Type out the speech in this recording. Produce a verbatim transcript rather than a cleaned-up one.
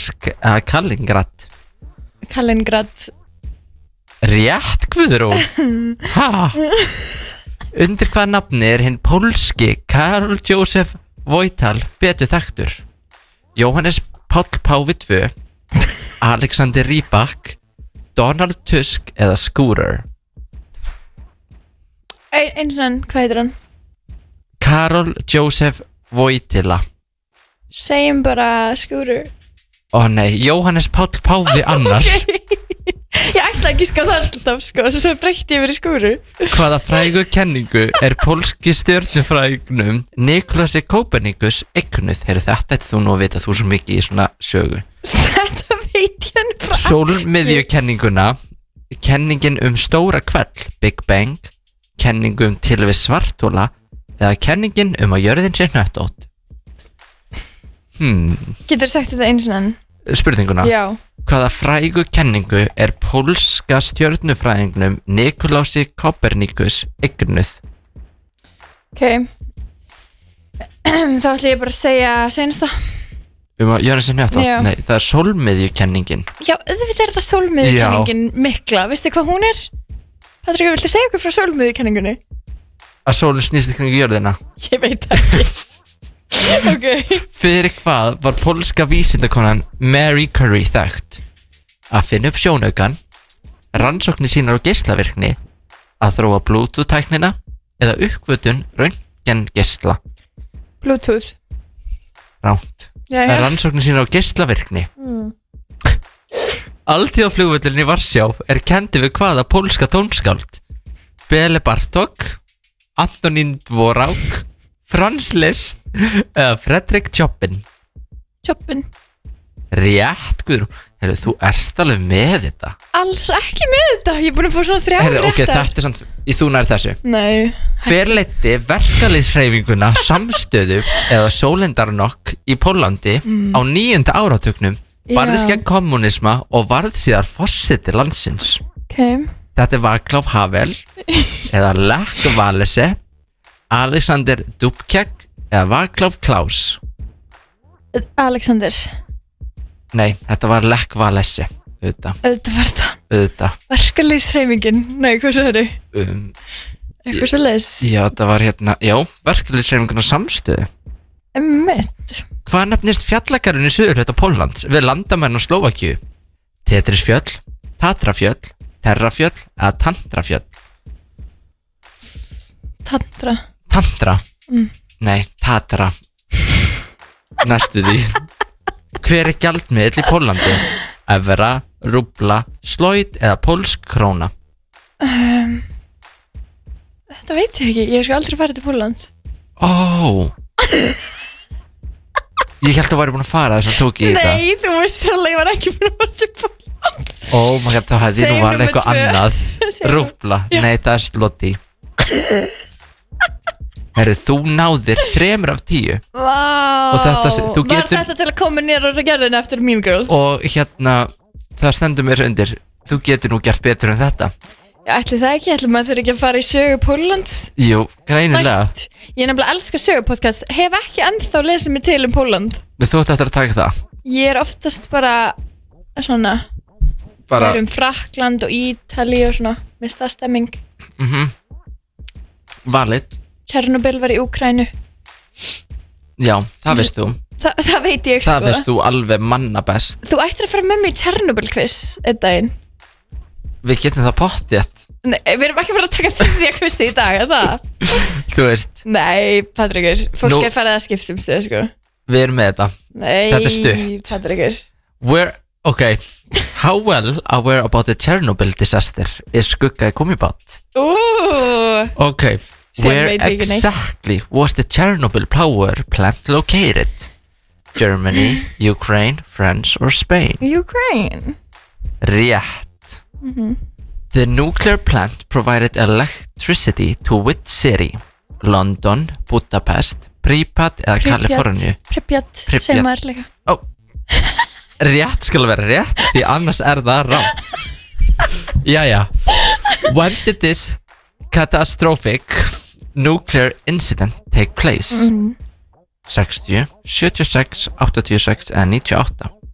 Kursk eða Kaliningrad? Kaliningrad. Rétt, Guðrún. Ha? Undir hvaða nafni er hinn pólski Karol Józef Wojtal betur þekktur? Jóhannes Páll Páfi tvö, Alexander Rybak, Donald Tusk eða Scooter? Ein, eins og hann, hvað heitir hann? Karol Józef Wojtyla. Segjum bara Scooter. Ó nei, Jóhannes Páll Páfi annar. Okay. Ég ætla ekki að það alltaf sko, svo breytti ég verið Scooter. Hvaða frægu kenningu er pólski stjörnufrægnum Nikolasi Kopernikus eignuð? Heyrðu, þetta er þú nú að vita þú svo mikið í svona sögu. Þetta veit ég hann bara. Sólmiðjukenninguna, kenningin um stóra hvell, Big Bang, kenningu um tilvist svarthóla eða kenningin um að jörðin sé hnöttótt? Hmm. Getur þú sagt þetta eins og hann? Spurninguna? Já. Hvaða frægu kenningu er pólska stjörnufræðingnum Nikolasi Kopernikus eignuð? Ok. Þá ætla ég bara að segja seinasta. Um að jörðin sé hnöttótt? Já. Nei, það er sólmiðjukenningin. Já, auðvitað er þetta sólmiðjukenningin mikla. Veistu hvað hún er? Patrik, viltu segja okkur frá sólmiðjukenningunni? Að sólin snýst í kringum jörðina? Ég veit ekki. Ok. Fyrir hvað var pólska vísindakonan Mary Curie þekkt? Að finna upp sjónaukan, rannsóknir sínar á geislavirkni, að þróa Bluetooth-tæknina eða uppgötvun röntgengeisla? Bluetooth. Ránt. Jæja. Rannsóknir sínar á geislavirkni. Mm. Alþjóðaflugvöllurinn í Varsjá er kenndi við hvaða pólska tónskáld? Bele Bartók, Antonín Dvorák, Franz Liszt eða Fredrik Chopin? Chopin. Rétt, Guðrún. Heyrðu, þú ert alveg með þetta. Alls ekki með þetta. Ég er búin að fá svona þrjá Heyrðu, ok, réttar. þetta er samt, í þú nær þessu. Nei. Hver leiddi verkalýðshreyfinguna Samstöðu eða Sólindarnokk í Pólandi Mm. á níunda áratugnum, varðist Já. gegn kommunisma og varð síðar forseti landsins? Ok. Þetta er Václav Havel eða Lech Walesa, Alexander Dubček eða Václav Klaus? Alexander. Nei, þetta var Lech Walesa. Auðvitað, Þetta var þetta. auðvitað. Verkalýðshreyfingin. Nei, hvað svo þetta? um, Eitthvað svo leis. Já, þetta var hérna, já, verkalýðshreyfinguna Samstöðu. Emmett. Hvað nefnist fjallagarinn í suðurhluta Póllands við landamenn og Slóvakíu? Tetrisfjöll, Tatrafjöll, Terrafjöll eða Tantrafjöll? Tantra. Tantra? Mm. Nei, Tatra. Næstu því. Hver er gjaldmiðill í Póllandi? Evra, rúbla, slóið eða pólsk króna? Um, þetta veit ég ekki. Ég hef sko aldrei farið til Póllands. Ó. Ég held að þú væri búin að fara þess að tók ég í þetta. Nei, þú veist sérlega, ég var ekki búin að fara til Póllands. Ó, maður hætti þá hefði nú Segjum var númer eitthvað tvö. annað. Segjum- Rúbla, Já. nei það er slóti. Herru, þú náðir þremur af tíu. Vá. Og þetta- þú Var getur- þetta til að koma nýra og gerðin eftir Mean Girls? Og hérna, það stendur mér undir, þú getur nú gert betur en þetta. Já, ætli það ekki, ætli maður þurfi ekki að fara í sögu Póllands. Jú, greinilega. Næst. Ég nefnilega elska sögupodcast. Hef ekki ennþá lesið mig til um Pólland. Þú ætti eftir að taka það. Ég er oftast bara svona Bara, Ég er um Frakkland og Ítalíu og svona með staðstemming. mhm, valið. Tjernobyl var í Úkraínu. Já, það veist þú. Þa, það veit ég Það sko. veist þú alveg manna best. Þú ættir að fara með mig í Tjernobyl quiz einn daginn. Við getum það pottið. Nei, við erum ekki að fara að taka þriðja quizi í dag, er það? Þú veist, Nei, Patrikur, fólk Nú- er farið að skipta um stöð, sko. við erum með þetta. Nei, Þetta er stutt. Patrikur. We're, okay, how well aware about the Chernobyl disaster is skugga í Kommibát? Ú, Okay, Sem where veit ekki neitt. exactly was the Chernobyl power plant located? Germany, Ukraine, France or Spain? Ukraine. Rétt. Mhm. The nuclear plant provided electricity to which city? London, Budapest, Pripyat eða Pripyat. Kaliforníu? Pripyat, Pripyat. segir maður líka. Ó, rétt skal vera rétt, því annars er það rátt. Jæja, when did this catastrophic nuclear incident take place? Mhm. sextíu, sjötíu og sex, áttatíu og sex eða níutíu og átta?